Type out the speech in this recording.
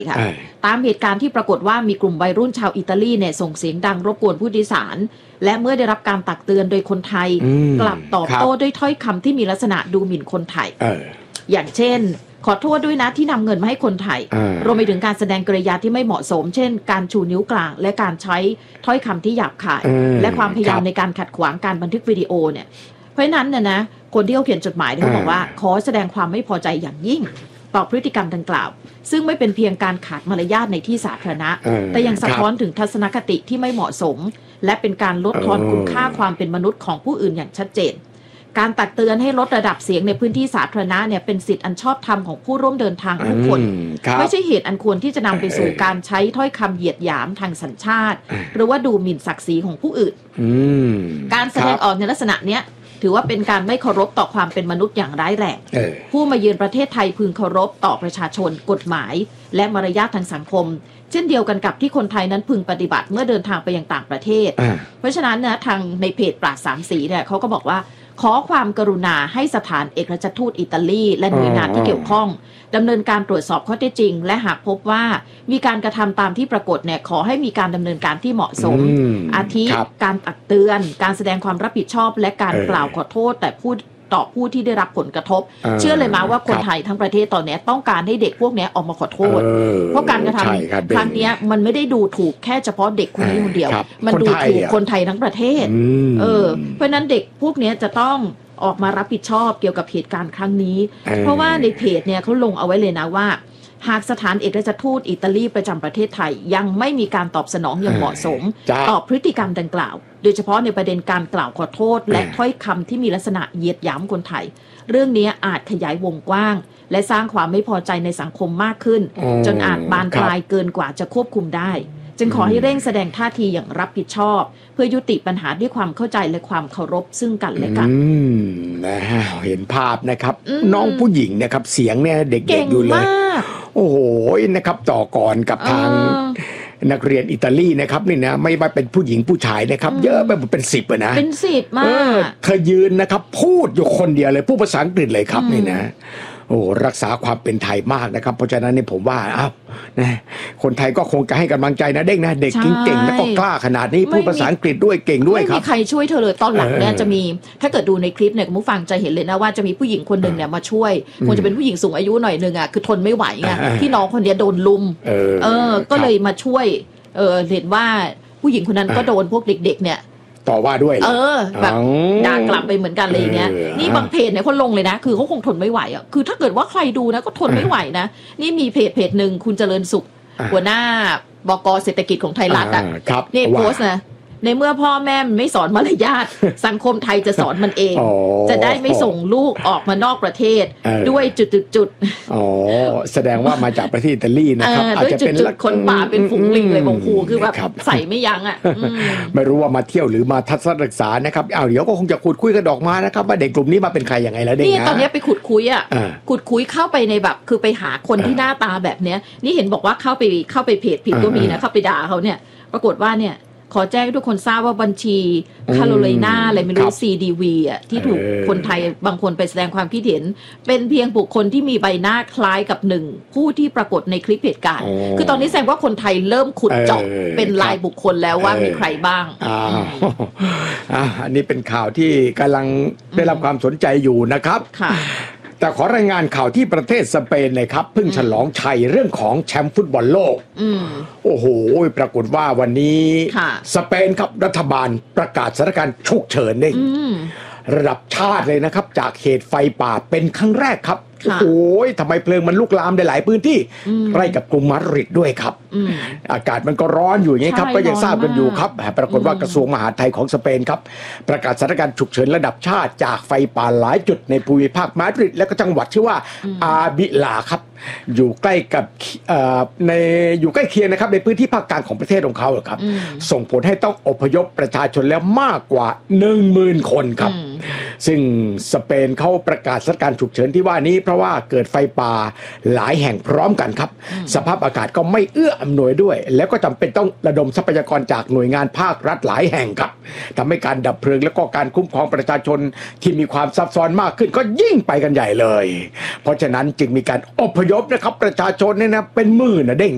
ค่ะตามเหตุการณ์ที่ปรากฏว่ามีกลุ่มวัยรุ่นชาวอิตาลีเนี่ยส่งเสียงดังรบกวนผู้โดยสารและเมื่อได้รับการตักเตือนโดยคนไทยกลับตอบโต้ด้วยถ้อยคำที่มีลักษณะดูหมิ่นคนไทยอย่างเช่นขอโทษด้วยนะที่นำเงินมาให้คนไทยรวมไปถึงการแสดงกริยาที่ไม่เหมาะสมเช่นการชูนิ้วกลางและการใช้ถ้อยคำที่หยาบคายและความพยายามในการขัดขวางการบันทึกวิดีโอเนี่ยเพราะฉะนั้นเนี่ยนะคนที่เขาเขียนจดหมายเขาบอกว่าขอแสดงความไม่พอใจอย่างยิ่งต่อพฤติกรรมดังกล่าวซึ่งไม่เป็นเพียงการขาดมารยาทในที่สาธารณะแต่ยังสะท้อนถึงทัศนคติที่ไม่เหมาะสมและเป็นการลดทอนคุณค่าความเป็นมนุษย์ของผู้อื่นอย่างชัดเจนการตักเตือนให้ลดระดับเสียงในพื้นที่สาธารณะเนี่ยเป็นสิทธิอันชอบธรรมของผู้ร่วมเดินทางทุกคนไม่ใช่เหตุอันควรที่จะนำไปสู่การใช้ถ้อยคำเหยียดหยามทางสัญชาติหรือว่าดูหมิ่นศักดิ์ศรีของผู้อื่นการแสดงออกในลักษณะเนี้ยถือว่าเป็นการไม่เคารพต่อความเป็นมนุษย์อย่างร้ายแรงผู้มาเยือนประเทศไทยพึงเคารพต่อประชาชนกฎหมายและมารยาททางสังคมเช่นเดียวกันกับที่คนไทยนั้นพึงปฏิบัติเมื่อเดินทางไปยังต่างประเทศเพราะฉะนั้นนะทางในเพจปราชญ์สามสีเนี่ยเขาก็บอกว่าขอความกรุณาให้สถานเอกอัครราชทูตอิตาลีและหน่วยงานที่เกี่ยวข้องดำเนินการตรวจสอบข้อเท็จจริงและหากพบว่ามีการกระทำตามที่ปรากฏเนี่ยขอให้มีการดำเนินการที่เหมาะสมอาทิการตักเตือนการแสดงความรับผิดชอบและการกล่าวขอโทษแต่ต่อผู้ที่ได้รับผลกระทบเชื่อเลยมาว่าคนไทยทั้งประเทศตอนนี้ต้องการให้เด็กพวกนี้ออกมาขอโทษเพราะการกระทำครั้งนี้มันไม่ได้ดูถูกแค่เฉพาะเด็กคนนี้คนเดียวมันดูถูกคนไทยทั้งประเทศเพราะนั้นเด็กพวกนี้จะต้องออกมารับผิดชอบเกี่ยวกับเหตุการณ์ครั้งนี้เพราะว่าในเพจเนี่ยเขาลงเอาไว้เลยนะว่าหากสถานเอกอัครราชทูตอิตาลีประจำประเทศไทยยังไม่มีการตอบสนองอย่างเหมาะสมต่อพฤติกรรมดังกล่าวโดยเฉพาะในประเด็นการกล่าวขอโทษและถ้อยคำที่มีลักษณะเหยียดหยามคนไทยเรื่องนี้อาจขยายวงกว้างและสร้างความไม่พอใจในสังคมมากขึ้นจนอาจบานปลายเกินกว่าจะควบคุมได้จึงขอให้เร่งแสดงท่าทีอย่างรับผิดชอบเพื่อยุติปัญหาด้วยความเข้าใจและความเคารพซึ่งกันและกันนะฮะเห็นภาพนะครับน้องผู้หญิงนะครับเสียงเนี่ยเด็กๆอยู่เลยโอ้โหนะครับต่อก่อนกับทางนักเรียนอิตาลีนะครับนี่นะไม่ว่าเป็นผู้หญิงผู้ชายนะครับเยอะไปหมดเป็น10นะเป็น10มากเธอยืนนะครับพูดอยู่คนเดียวเลยพูดภาษาอังกฤษเลยครับนี่นะโอ้รักษาความเป็นไทยมากนะครับเพราะฉะนั้นนี่ผมว่านะคนไทยก็คงจะให้กำลังใจนะเด็กนะเด็กเก่งๆแล้วก็กล้าขนาดนี้พูดภาษาอังกฤษด้วยเก่งด้วยครับไม่มีใครช่วยเธอเลยตอนหลังเนี่ยจะมีถ้าเกิดดูในคลิปเนี่ยคุณผู้ฟังจะเห็นเลยนะว่าจะมีผู้หญิงคนหนึ่งเนี่ยมาช่วยคงจะเป็นผู้หญิงสูงอายุหน่อยนึงอ่ะคือทนไม่ไหวไงที่น้องคนนี้โดนลุมก็เลยมาช่วยเห็นว่าผู้หญิงคนนั้นก็โดนพวกเด็กๆเนี่ยต่อว่าด้วยแบบด่ากลับไปเหมือนกันเลยอย่างเงี้ยนี่บางเพจเนี่ยเขาลงเลยนะคือเขาคงทนไม่ไหวอ่ะคือถ้าเกิดว่าใครดูนะก็ทนไม่ไหวนะนี่มีเพจหนึ่งคุณเจริญสุขหัวหน้าบก.เศรษฐกิจของไทยรัฐอ่ะนี่โพสต์นะในเมื่อพ่อแม่ไม่สอนมารยาทสังคมไทยจะสอนมันเองจะได้ไม่ส่งลูกออกมานอกประเทศด้วยจุดแสดงว่ามาจากประเทศอิตาลีนะครับอาจจะเป็นคนป่าเป็นฝูงลิงเลยบางคูคือแบบใส่ไม่ยั้งอ่ะไม่รู้ว่ามาเที่ยวหรือมาทัศนศึกษานะครับเดี๋ยวก็คงจะขุดคุยกันดอกมานะครับว่าเด็กกลุ่มนี้มาเป็นใครยังไงแล้วเด็กนี่ตอนนี้ไปขุดคุยเข้าไปในแบบคือไปหาคนที่หน้าตาแบบเนี้ยนี่เห็นบอกว่าเข้าไปเพจผิดก็มีนะเข้าไปด่าเขาเนี่ยปรากฏว่าเนี่ยขอแจ้งให้ทุกคนทราบว่าบัญชีคาโรไลนาอะไรไม่รู้ CDV อ่ะที่ถูกคนไทยบางคนไปแสดงความคิดเห็นเป็นเพียงบุคคลที่มีใบหน้าคล้ายกับหนึ่งผู้ที่ปรากฏในคลิปเหตุการณ์คือตอนนี้แสดงว่าคนไทยเริ่มขุดเจาะเป็นรายบุคคลแล้วว่ามีใครบ้างอันนี้เป็นข่าวที่กำลังได้รับความสนใจอยู่นะครับแต่ขอรายงานข่าวที่ประเทศสเปนเลยครับเพิ่งฉลองชัยเรื่องของแชมป์ฟุตบอลโลกโอ้โหปรากฏว่าวันนี้สเปนครับรัฐบาลประกาศสถานการณ์ฉุกเฉินระดับชาติเลยนะครับจากเหตุไฟป่าเป็นครั้งแรกครับโอ้ยทำไมเพลิงมันลุกลามในหลายพื้นที่ใกล้กับกรุงมาดริดด้วยครับอากาศมันก็ร้อนอยู่อย่างนี้ครับก็ยังทราบกันอยู่ครับปรากฏว่ากระทรวงมหาดไทยของสเปนครับประกาศสถานการณ์ฉุกเฉินระดับชาติจากไฟป่าหลายจุดในภูมิภาคมาดริดและก็จังหวัดชื่อว่าอาบิลาครับอยู่ใกล้กับอยู่ใกล้เคียงนะครับในพื้นที่ภาคกลางของประเทศของเขาครับส่งผลให้ต้องอพยพประชาชนแล้วมากกว่า 10,000 คนครับซึ่งสเปนเขาประกาศสถานการณ์ฉุกเฉินที่ว่านี้เพราะว่าเกิดไฟป่าหลายแห่งพร้อมกันครับสภาพอากาศก็ไม่เอื้ออำนวยด้วยแล้วก็จำเป็นต้องระดมทรัพยากรจากหน่วยงานภาครัฐหลายแห่งครับทำให้การดับเพลิงและก็การคุ้มครองประชาชนที่มีความซับซ้อนมากขึ้นก็ยิ่งไปกันใหญ่เลยเพราะฉะนั้นจึงมีการอพยพนะครับประชาชนเนี่ยนะเป็นหมื่นนะเด้ง